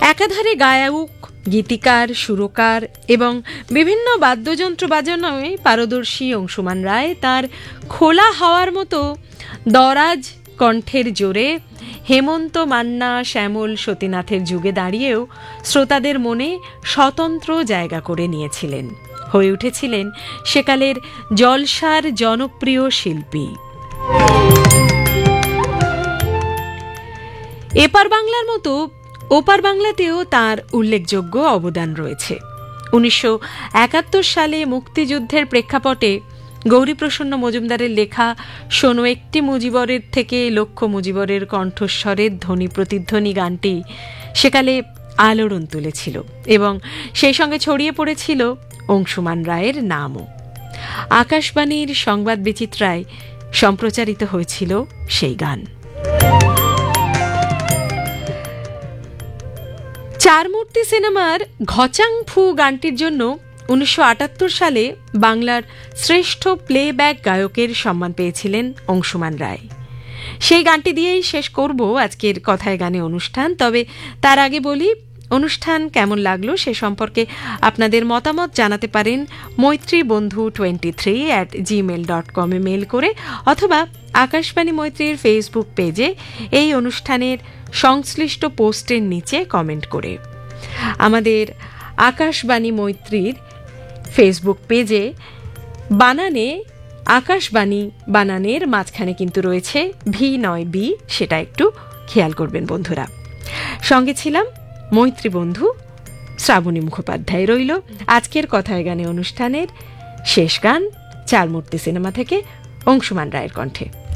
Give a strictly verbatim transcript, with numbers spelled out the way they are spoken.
একাধারে গায়ক, গীতিকার, সুরকার এবং বিভিন্ন বাদ্যযন্ত্র বাজানোয় পারদর্শী অংশুমান রায় তার খোলা হাওয়ার মতো দরাজ কণ্ঠের জোরে হেমন্ত মান্না, শ্যামল, সতীনাথের যুগে দাঁড়িয়েও শ্রোতাদের মনে স্বতন্ত্র জায়গা করে নিয়েছিলেন, হয়ে উঠেছিলেন সেকালের জলসার জনপ্রিয় শিল্পী। এপার বাংলার মতো ওপার বাংলাতেও তার উল্লেখযোগ্য অবদান রয়েছে। উনিশশো একাত্তর সালে মুক্তিযুদ্ধের প্রেক্ষাপটে গৌরীপ্রসন্ন মজুমদারের লেখা শোনো একটি মুজিবরের থেকে লক্ষ মুজিবরের কণ্ঠস্বরের ধ্বনি প্রতিধ্বনি গানটি সেকালে আলোড়ন তুলেছিল এবং সেই সঙ্গে ছড়িয়ে পড়েছিল অংশুমান রায়ের নামও। আকাশবাণীর সংবাদ বিচিত্রায় সম্প্রচারিত হয়েছিল সেই গান। চারমূর্তি সিনেমার ঘচাং ফু গানটির জন্য উনিশশো আটাত্তর সালে বাংলার শ্রেষ্ঠ প্লেব্যাক গায়কের সম্মান পেয়েছিলেন অংশুমান রায়। সেই গানটি দিয়েই শেষ করব আজকের কথায় গানে অনুষ্ঠান। তবে তার আগে বলি, অনুষ্ঠান কেমন লাগলো সে সম্পর্কে আপনাদের মতামত জানাতে পারেন মৈত্রী বন্ধু twenty three at Gmail dot কমে মেল করে, অথবা আকাশবাণী মৈত্রীর ফেসবুক পেজে এই অনুষ্ঠানের সংশ্লিষ্ট পোস্টের নিচে কমেন্ট করে। আমাদের আকাশবাণী মৈত্রীর ফেসবুক পেজে বানানে আকাশবাণী বানানের মাঝখানে কিন্তু রয়েছে ভি নয় বি, সেটা একটু খেয়াল করবেন বন্ধুরা। সঙ্গে ছিলাম মৈত্রী বন্ধু শ্রাবণী মুখোপাধ্যায়। রইল আজকের কথায় গানে অনুষ্ঠানের শেষ গান চারমূর্তি সিনেমা থেকে অংশুমান রায়ের কণ্ঠে।